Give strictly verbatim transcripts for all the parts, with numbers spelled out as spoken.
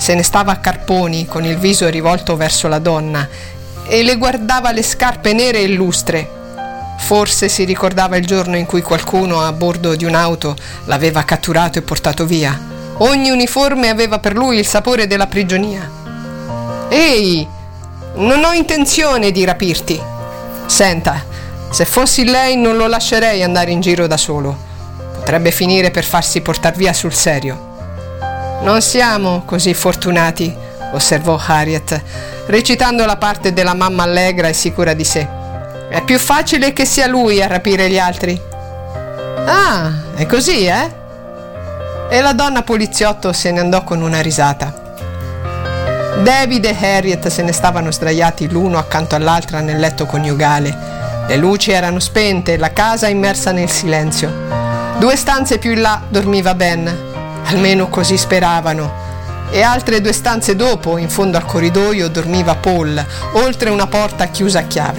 Se ne stava a carponi, con il viso rivolto verso la donna, e le guardava le scarpe nere e lustre. Forse si ricordava il giorno in cui qualcuno a bordo di un'auto l'aveva catturato e portato via. Ogni uniforme aveva per lui il sapore della prigionia. «Ehi, non ho intenzione di rapirti. Senta, se fossi lei non lo lascerei andare in giro da solo. Potrebbe finire per farsi portar via sul serio». «Non siamo così fortunati», osservò Harriet, recitando la parte della mamma allegra e sicura di sé. «È più facile che sia lui a rapire gli altri». «Ah, è così, eh?» E la donna poliziotto se ne andò con una risata. David e Harriet se ne stavano sdraiati l'uno accanto all'altra nel letto coniugale. Le luci erano spente, la casa immersa nel silenzio. Due stanze più in là dormiva Ben, almeno così speravano, e altre due stanze dopo, in fondo al corridoio, dormiva Paul, oltre una porta chiusa a chiave.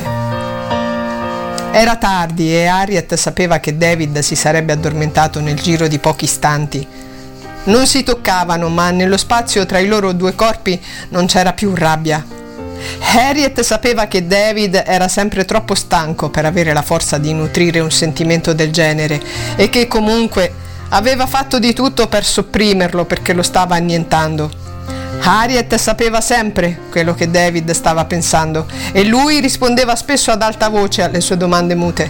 Era tardi e Harriet sapeva che David si sarebbe addormentato nel giro di pochi istanti. Non si toccavano, ma nello spazio tra i loro due corpi non c'era più rabbia. Harriet sapeva che David era sempre troppo stanco per avere la forza di nutrire un sentimento del genere e che comunque aveva fatto di tutto per sopprimerlo perché lo stava annientando. Harriet sapeva sempre quello che David stava pensando e lui rispondeva spesso ad alta voce alle sue domande mute.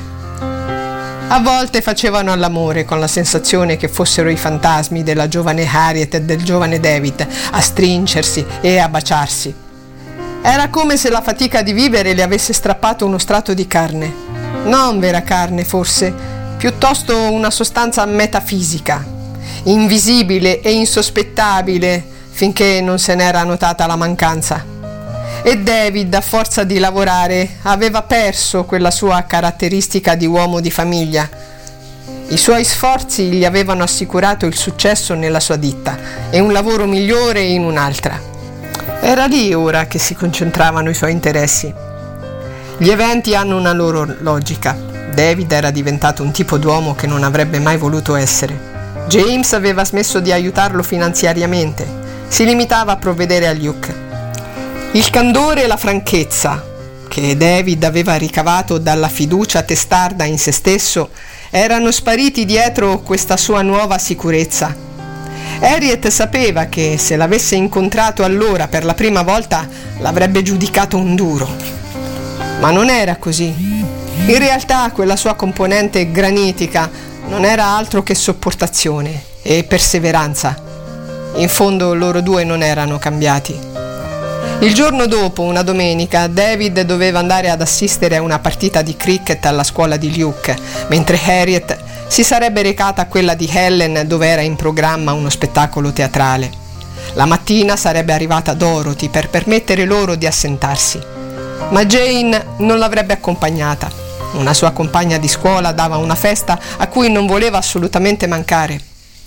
A volte facevano all'amore con la sensazione che fossero i fantasmi della giovane Harriet e del giovane David a stringersi e a baciarsi. Era come se la fatica di vivere le avesse strappato uno strato di carne. Non vera carne, forse, piuttosto una sostanza metafisica, invisibile e insospettabile finché non se n'era notata la mancanza. E David, a forza di lavorare, aveva perso quella sua caratteristica di uomo di famiglia. I suoi sforzi gli avevano assicurato il successo nella sua ditta e un lavoro migliore in un'altra. Era lì ora che si concentravano i suoi interessi. Gli eventi hanno una loro logica. David era diventato un tipo d'uomo che non avrebbe mai voluto essere. James aveva smesso di aiutarlo finanziariamente, si limitava a provvedere a Luke. Il candore e la franchezza che David aveva ricavato dalla fiducia testarda in se stesso erano spariti dietro questa sua nuova sicurezza. Harriet sapeva che se l'avesse incontrato allora per la prima volta l'avrebbe giudicato un duro. Ma non era così. In realtà quella sua componente granitica non era altro che sopportazione e perseveranza. In fondo loro due non erano cambiati. Il giorno dopo, una domenica, David doveva andare ad assistere a una partita di cricket alla scuola di Luke, mentre Harriet si sarebbe recata a quella di Helen, dove era in programma uno spettacolo teatrale. La mattina sarebbe arrivata Dorothy per permettere loro di assentarsi, ma Jane non l'avrebbe accompagnata. Una sua compagna di scuola dava una festa a cui non voleva assolutamente mancare.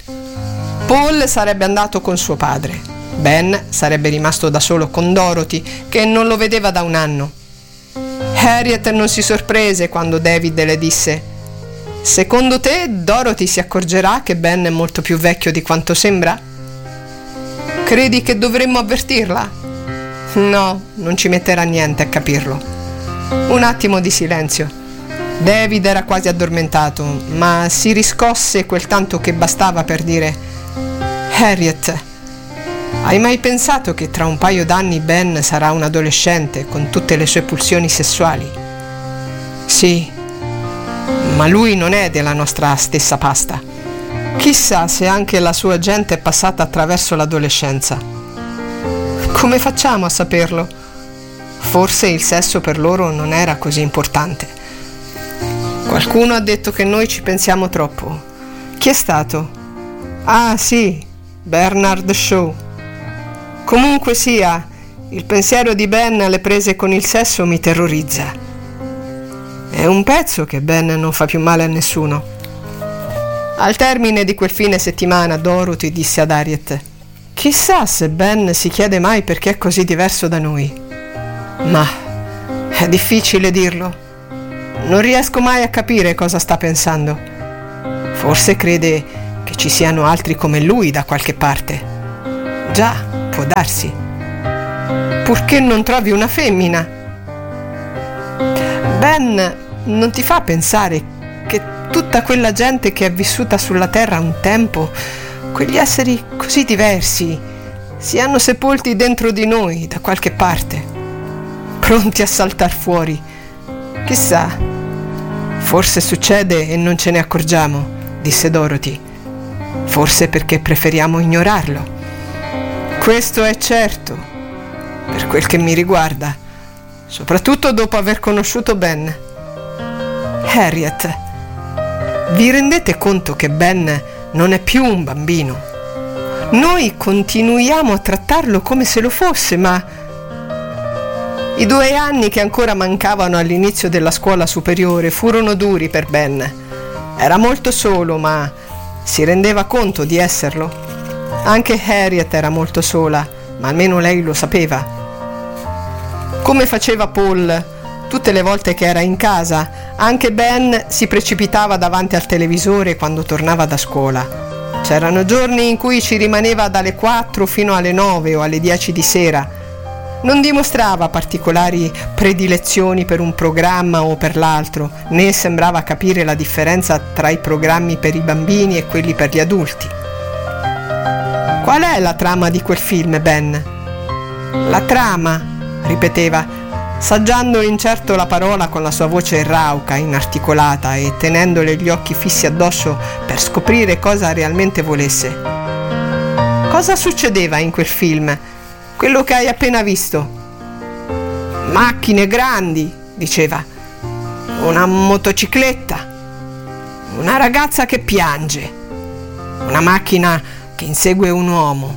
Paul sarebbe andato con suo padre. Ben sarebbe rimasto da solo con Dorothy, che non lo vedeva da un anno. Harriet non si sorprese quando David le disse: «Secondo te Dorothy si accorgerà che Ben è molto più vecchio di quanto sembra? Credi che dovremmo avvertirla?» «No, non ci metterà niente a capirlo». Un attimo di silenzio. David era quasi addormentato, ma si riscosse quel tanto che bastava per dire: «Harriet, hai mai pensato che tra un paio d'anni Ben sarà un adolescente con tutte le sue pulsioni sessuali?» «Sì, ma lui non è della nostra stessa pasta. Chissà se anche la sua gente è passata attraverso l'adolescenza. Come facciamo a saperlo? Forse il sesso per loro non era così importante. Qualcuno ha detto che noi ci pensiamo troppo. Chi è stato? Ah sì, Bernard Shaw. Comunque sia, il pensiero di Ben alle prese con il sesso mi terrorizza. È un pezzo che Ben non fa più male a nessuno». Al termine di quel fine settimana Dorothy disse ad Harriet: «Chissà se Ben si chiede mai perché è così diverso da noi. Ma è difficile dirlo. Non riesco mai a capire cosa sta pensando. Forse crede che ci siano altri come lui da qualche parte. Già, può darsi. Purché non trovi una femmina. Ben, non ti fa pensare che tutta quella gente che è vissuta sulla terra un tempo, quegli esseri così diversi, siano sepolti dentro di noi da qualche parte, pronti a saltar fuori? Chissà, forse succede e non ce ne accorgiamo, disse Dorothy. Forse perché preferiamo ignorarlo. Questo è certo, per quel che mi riguarda, soprattutto dopo aver conosciuto Ben. Harriet, vi rendete conto che Ben non è più un bambino? Noi continuiamo a trattarlo come se lo fosse, ma i due anni che ancora mancavano all'inizio della scuola superiore furono duri per Ben. Era molto solo, ma si rendeva conto di esserlo. Anche Harriet era molto sola, ma almeno lei lo sapeva. Come faceva Paul tutte le volte che era in casa, anche Ben si precipitava davanti al televisore quando tornava da scuola. C'erano giorni in cui ci rimaneva dalle quattro fino alle nove o alle dieci di sera. Non dimostrava particolari predilezioni per un programma o per l'altro, né sembrava capire la differenza tra i programmi per i bambini e quelli per gli adulti. Qual è la trama di quel film, Ben? La trama, ripeteva, saggiando incerto la parola con la sua voce rauca, inarticolata e tenendole gli occhi fissi addosso per scoprire cosa realmente volesse. Cosa succedeva in quel film? Quello che hai appena visto. Macchine grandi, diceva. Una motocicletta. Una ragazza che piange. Una macchina che insegue un uomo.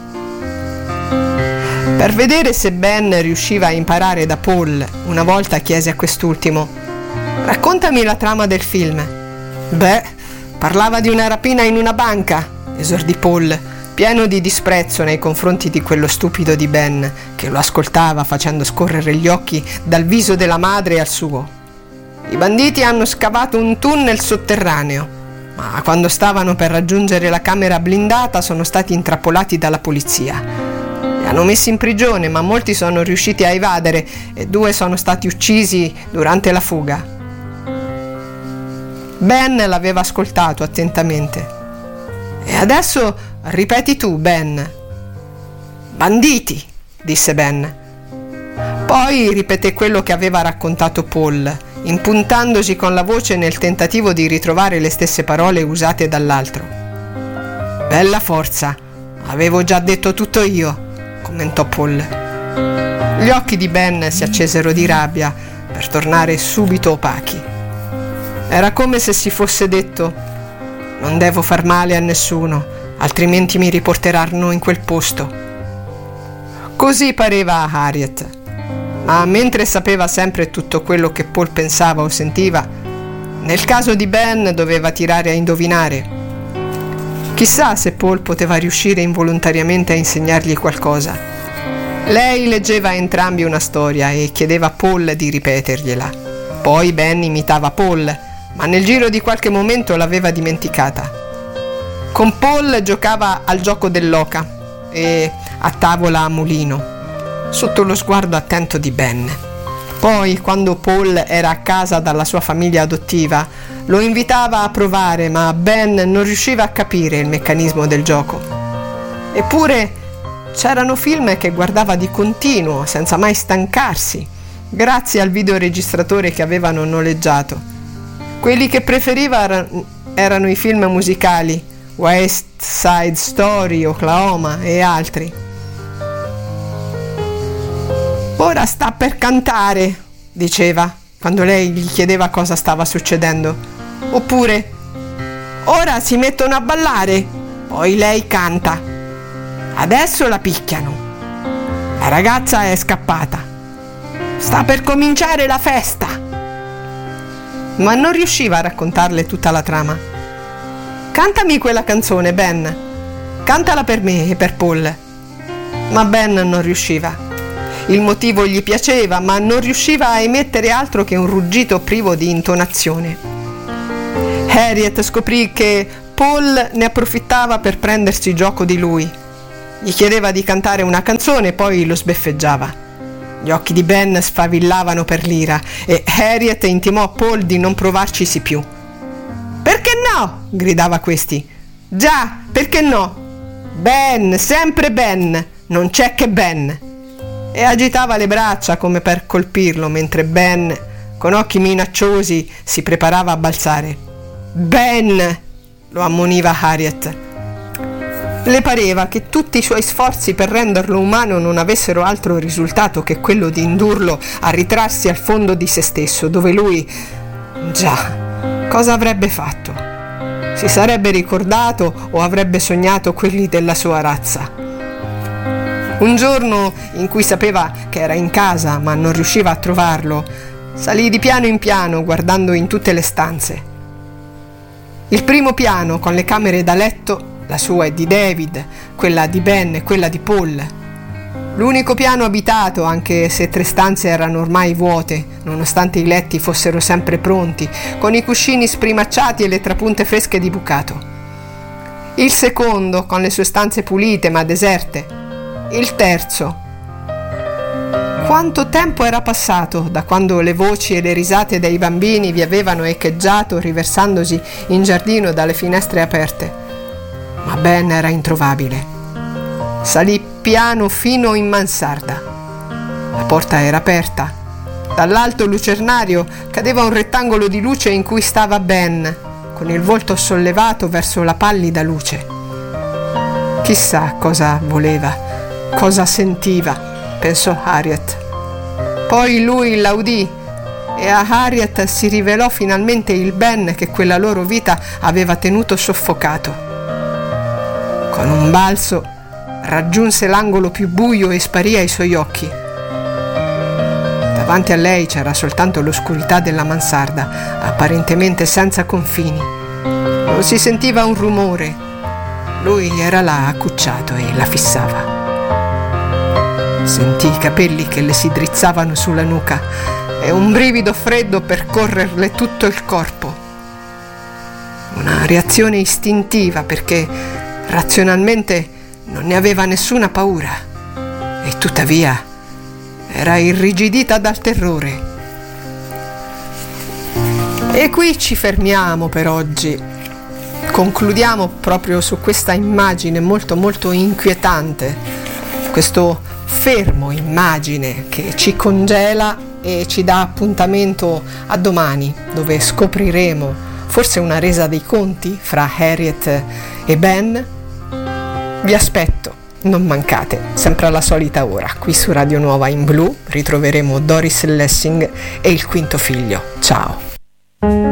Per vedere se Ben riusciva a imparare da Paul, una volta chiese a quest'ultimo: raccontami la trama del film. Beh, parlava di una rapina in una banca, esordì Paul, pieno di disprezzo nei confronti di quello stupido di Ben, che lo ascoltava facendo scorrere gli occhi dal viso della madre al suo. I banditi hanno scavato un tunnel sotterraneo, ma quando stavano per raggiungere la camera blindata sono stati intrappolati dalla polizia. Li hanno messi in prigione, ma molti sono riusciti a evadere e due sono stati uccisi durante la fuga. Ben l'aveva ascoltato attentamente. E adesso ripeti tu, Ben. Banditi, disse Ben. Poi ripeté quello che aveva raccontato Paul, impuntandosi con la voce nel tentativo di ritrovare le stesse parole usate dall'altro. Bella forza, avevo già detto tutto io, commentò Paul. Gli occhi di Ben si accesero di rabbia per tornare subito opachi. Era come se si fosse detto: non devo far male a nessuno, altrimenti mi riporteranno in quel posto. Così pareva a Harriet, ma mentre sapeva sempre tutto quello che Paul pensava o sentiva, nel caso di Ben doveva tirare a indovinare. Chissà se Paul poteva riuscire involontariamente a insegnargli qualcosa. Lei leggeva a entrambi una storia e chiedeva a Paul di ripetergliela. Poi Ben imitava Paul, ma nel giro di qualche momento l'aveva dimenticata. Con Paul giocava al gioco dell'oca e a tavola a mulino, sotto lo sguardo attento di Ben. Poi, quando Paul era a casa dalla sua famiglia adottiva, lo invitava a provare, ma Ben non riusciva a capire il meccanismo del gioco. Eppure c'erano film che guardava di continuo, senza mai stancarsi, grazie al videoregistratore che avevano noleggiato. Quelli che preferiva erano i film musicali, West Side Story, Oklahoma e altri. Ora sta per cantare, diceva, quando lei gli chiedeva cosa stava succedendo. Oppure, ora si mettono a ballare, poi lei canta. Adesso la picchiano. La ragazza è scappata. Sta per cominciare la festa. Ma non riusciva a raccontarle tutta la trama. Cantami quella canzone, Ben. Cantala per me e per Paul. Ma Ben non riusciva. Il motivo gli piaceva, ma non riusciva a emettere altro che un ruggito privo di intonazione. Harriet scoprì che Paul ne approfittava per prendersi gioco di lui. Gli chiedeva di cantare una canzone e poi lo sbeffeggiava. Gli occhi di Ben sfavillavano per l'ira e Harriet intimò a Paul di non provarcisi più. «Perché no?» gridava questi. «Già, perché no? Ben, sempre Ben, non c'è che Ben!» E agitava le braccia come per colpirlo, mentre Ben, con occhi minacciosi, si preparava a balzare. «Ben!» lo ammoniva Harriet. Le pareva che tutti i suoi sforzi per renderlo umano non avessero altro risultato che quello di indurlo a ritrarsi al fondo di se stesso, dove lui, già, cosa avrebbe fatto? Si sarebbe ricordato o avrebbe sognato quelli della sua razza? Un giorno in cui sapeva che era in casa ma non riusciva a trovarlo, salì di piano in piano guardando in tutte le stanze. Il primo piano con le camere da letto, la sua e di David, quella di Ben e quella di Paul. L'unico piano abitato, anche se tre stanze erano ormai vuote, nonostante i letti fossero sempre pronti, con i cuscini sprimacciati e le trapunte fresche di bucato. Il secondo, con le sue stanze pulite ma deserte. Il terzo. Quanto tempo era passato da quando le voci e le risate dei bambini vi avevano echeggiato riversandosi in giardino dalle finestre aperte. Ma Ben era introvabile. Salì piano fino in mansarda. La porta era aperta. Dall'alto lucernario cadeva un rettangolo di luce in cui stava Ben, con il volto sollevato verso la pallida luce. Chissà cosa voleva, cosa sentiva, pensò Harriet. Poi lui la udì e a Harriet si rivelò finalmente il Ben che quella loro vita aveva tenuto soffocato. Con un balzo raggiunse l'angolo più buio e sparì ai suoi occhi. Davanti a lei c'era soltanto l'oscurità della mansarda, apparentemente senza confini. Non si sentiva un rumore. Lui era là accucciato e la fissava. Sentì i capelli che le si drizzavano sulla nuca e un brivido freddo percorrerle tutto il corpo. Una reazione istintiva perché razionalmente non ne aveva nessuna paura e tuttavia era irrigidita dal terrore. E qui ci fermiamo per oggi. Concludiamo proprio su questa immagine molto molto inquietante, questo fermo immagine che ci congela e ci dà appuntamento a domani, dove scopriremo forse una resa dei conti fra Harriet e Ben. Vi aspetto, non mancate, sempre alla solita ora, qui su Radio Nuova in Blu ritroveremo Doris Lessing e il quinto figlio. Ciao!